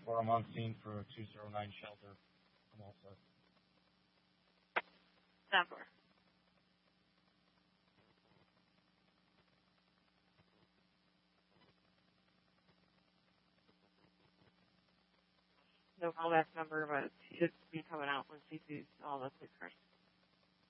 10-4, I'm on scene for 209 shelter. I'm all set. 10-4. No callback number, but he should be coming out when he sees all the police cars.